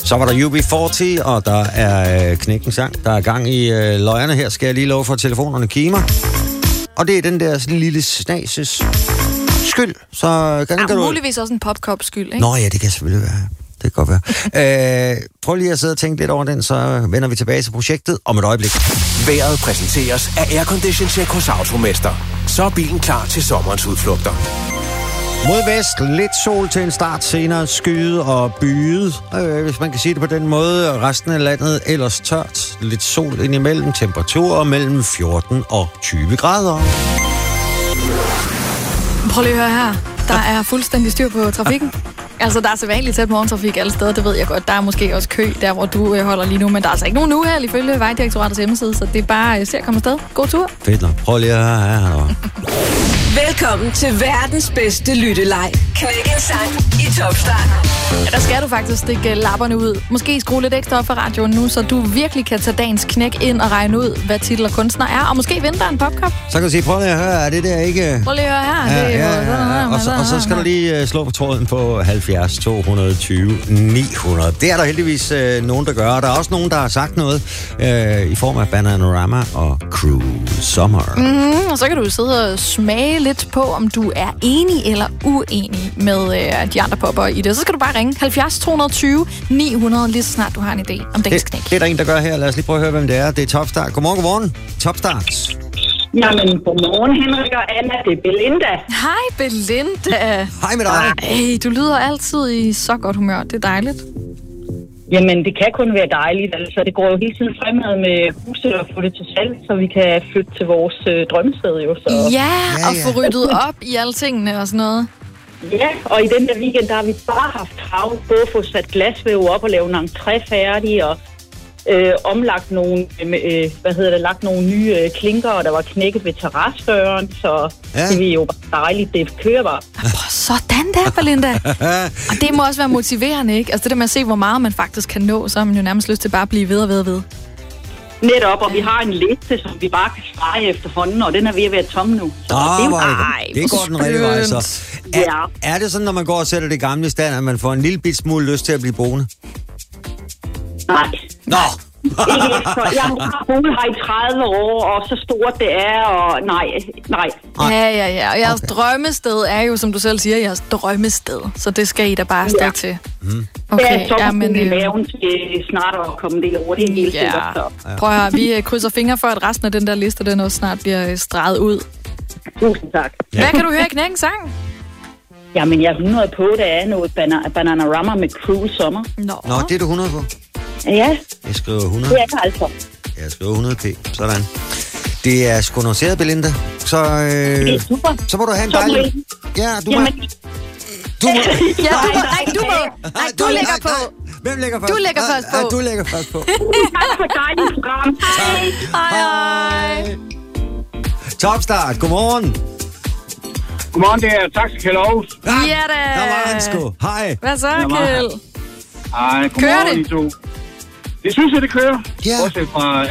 Så var der UB40, og der er Knækken sang. Der er gang i løjerne her, skal jeg lige love for, telefonerne kimer. Og det er den der sådan lille snases skyld. Så kan du... muligvis også en popkop skyld, ikke? Nå ja, det kan selvfølgelig være. Det kan godt være. Prøv lige at sidde og tænke lidt over den, så vender vi tilbage til projektet om et øjeblik. Vejret præsenteres af Aircondition Check hos Automester. Så er bilen klar til sommerens udflugter. Mod vest, lidt sol til en start, senere skyde og byde, hvis man kan sige det på den måde. Resten af landet ellers tørt, lidt sol indimellem, temperaturer mellem 14 og 20 grader. Prøv lige at høre her. Der er fuldstændig styr på trafikken. Altså, der er sædvanligt tæt morgentrafik alle steder, det ved jeg godt. Der er måske også kø, der hvor du holder lige nu, men der er altså ikke nogen uheld ifølge Vejdirektoratets hjemmeside, så det er bare se at komme afsted. God tur. Fedt nok. Prøv lige at høre her. Velkommen til verdens bedste lytteleg. Knæk en sang i Topstart. Ja, der skal du faktisk stikke lapperne ud. Måske skrue lidt ekstra op for radioen nu, så du virkelig kan tage dagens knæk ind og regne ud, hvad titel og kunstner er, og måske vinde dig en popkop. Så kan du sige, prøv lige at høre, er det der ikke... Prøv lige at høre her. Og så skal du lige slå på tråden på 70 220 900. Det er der heldigvis nogen, der gør. Der er også nogen, der har sagt noget i form af Bananarama og Cruel Summer. Og så kan du sidde og smage lidt på, om du er enig eller uenig med de andre popper i det. Så skal du bare ringe 70 220 900, lige så snart du har en idé om dagens knæk. Det er der en, der gør her. Lad os lige prøve at høre, hvem det er. Det er Topstart. Godmorgen. Topstart. Jamen, godmorgen, Henrik og Anna. Det er Belinda. Hej, Belinda. Hej med dig. Hey, du lyder altid i så godt humør. Det er dejligt. Jamen, det kan kun være dejligt. Altså, det går jo hele tiden fremad med huset og få det til salg, så vi kan flytte til vores drømmested jo. Så. Ja, og få ryddet op i alle tingene og sådan noget. Ja, og i den der weekend, der har vi bare haft travlt. Både få sat glasvæv op og lave en entré færdig, og omlagt nogle, lagt nogle nye klinker, og der var knækket ved terrasdøren, så det er jo dejligt, det kører bare. Sådan der, Belinda. Og det må også være motiverende, ikke? Altså det der med at se, hvor meget man faktisk kan nå, så har man jo nærmest lyst til bare at blive ved og ved og ved. Netop, og vi har en liste, som vi bare kan strege efterhånden, og den er ved at være tom nu. Det går den rigtige vej, så. Er det sådan, når man går og sætter det gamle i stand, at man får en lille bit smule lyst til at blive boende? Nej. Nå! Ikke efter. Jeg har boet her i 30 år, og så stort det er, og nej. Ja. Og jeres drømmested er jo, som du selv siger, jeres drømmested. Så det skal I da bare afsted til. Okay, så men i maven til snart at komme det over det hele sikkert. Så. Prøv at høre, vi krydser fingre for, at resten af den der liste, den også snart bliver streget ud. Tusind tak. Hvad kan du høre i Knækkens sang? Jamen, jeg er 100 på, det er noget Bananarama med Cruel Summer. Nå, det er du 100 på? Ja. Jeg skriver 100. Det er det altså. Jeg skriver 100p. Sådan. Det er sgu noteret, Belinda. Så, det er super. Så må du have en dejlig... Ja, du må... Nej, du lægger på. Hvem lægger først? Du lægger først på. Ja, du lægger først på. Tak for et dejligt program. Hej. Topstart. Godmorgen. Godmorgen, det er Taxi Kjeld Aarhus. Ja da. Der var han sgu. Hej. Hvad så, Kjeld? Hej, godmorgen, Kører det? I to. Det synes jeg, det kører. Ja. Bortset fra